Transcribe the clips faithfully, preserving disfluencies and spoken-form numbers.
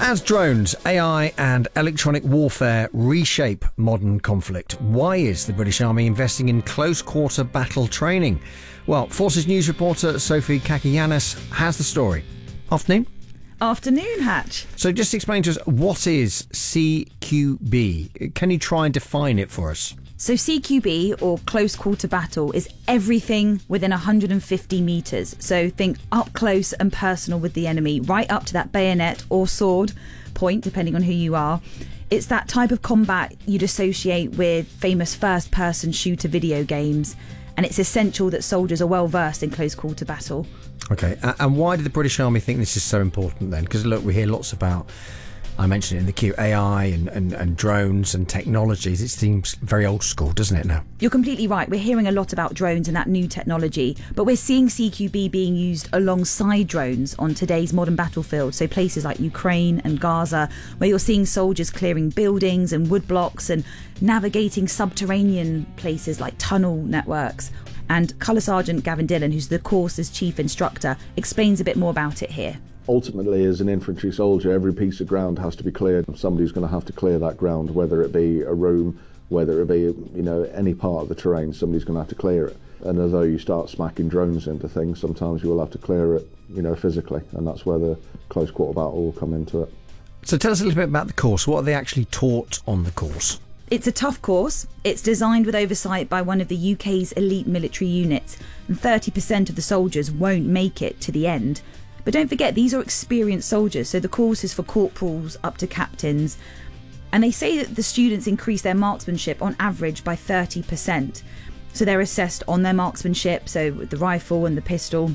As drones, A I and electronic warfare reshape modern conflict, why is the British Army investing in close-quarter battle training? Well, Forces News reporter Sophie Kakianis has the story. Afternoon. Afternoon, Hatch. So just explain to us, what is C Q B? Can you try and define it for us? So C Q B, or close quarter battle, is everything within one hundred fifty metres. So think up close and personal with the enemy, right up to that bayonet or sword point, depending on who you are. It's that type of combat you'd associate with famous first-person shooter video games, and it's essential that soldiers are well versed in close quarter battle. Okay, and why did the British Army think this is so important then? Because look, we hear lots about, I mentioned it in the queue, A I and, and, and drones and technologies. It seems very old school, doesn't it now? You're completely right. We're hearing a lot about drones and that new technology, but we're seeing C Q B being used alongside drones on today's modern battlefield. So places like Ukraine and Gaza, where you're seeing soldiers clearing buildings and wood blocks and navigating subterranean places like tunnel networks. And Colour Sergeant Gavin Dillon, who's the course's chief instructor, explains a bit more about it here. Ultimately, as an infantry soldier, every piece of ground has to be cleared. Somebody's going to have to clear that ground, whether it be a room, whether it be, you know, any part of the terrain, somebody's going to have to clear it. And although you start smacking drones into things, sometimes you will have to clear it, you know, physically. And that's where the close quarter battle will come into it. So tell us a little bit about the course. What are they actually taught on the course? It's a tough course. It's designed with oversight by one of the U K's elite military units, and thirty percent of the soldiers won't make it to the end. But don't forget, these are experienced soldiers, so the course is for corporals up to captains. And they say that the students increase their marksmanship on average by thirty percent. So they're assessed on their marksmanship, so with the rifle and the pistol,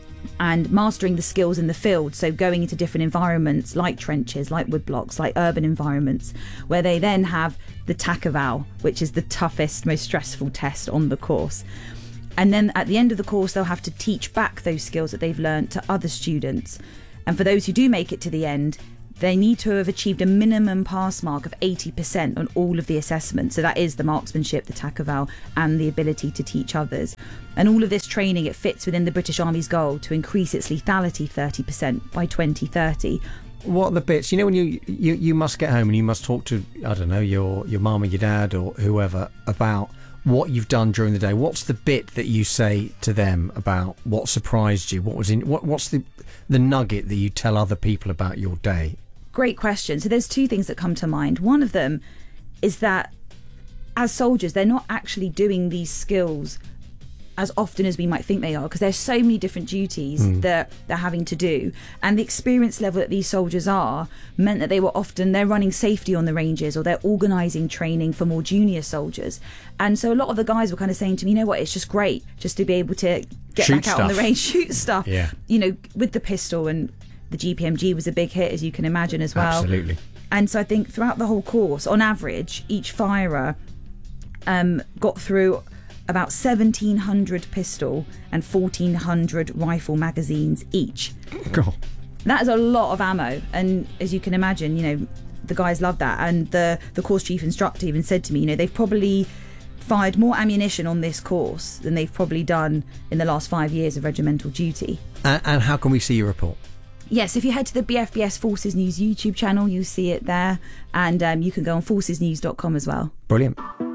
and mastering the skills in the field, so going into different environments like trenches, like woodblocks, like urban environments, where they then have the T A C eval, which is the toughest, most stressful test on the course. And then at the end of the course, they'll have to teach back those skills that they've learned to other students. And for those who do make it to the end, they need to have achieved a minimum pass mark of eighty percent on all of the assessments. So that is the marksmanship, the T A C eval, and the ability to teach others. And all of this training, it fits within the British Army's goal to increase its lethality thirty percent by twenty thirty. What are the bits, you know, when you, you, you must get home and you must talk to, I don't know, your, your mum or your dad or whoever about what you've done during the day. What's the bit that you say to them about what surprised you? What was in? What, what's the the nugget that you tell other people about your day? Great question. So there's two things that come to mind. One of them is that as soldiers, they're not actually doing these skills as often as we might think they are, because there's so many different duties mm. that they're having to do, and the experience level that these soldiers are meant that they were often they're running safety on the ranges, or they're organising training for more junior soldiers. And so a lot of the guys were kind of saying to me, you know what, it's just great just to be able to get shoot back out stuff. on the range, shoot stuff, yeah. you know, with the pistol. And the G P M G was a big hit, as you can imagine, as well. Absolutely. And so I think throughout the whole course, on average, each firer um, got through about seventeen hundred pistol and fourteen hundred rifle magazines each. God. That is a lot of ammo, and as you can imagine, you know, the guys love that. And the the course chief instructor even said to me, you know, they've probably fired more ammunition on this course than they've probably done in the last five years of regimental duty. And, and how can we see your report? Yes, if you head to the B F B S Forces News YouTube channel, you'll see it there, and um, you can go on forces news dot com as well. Brilliant.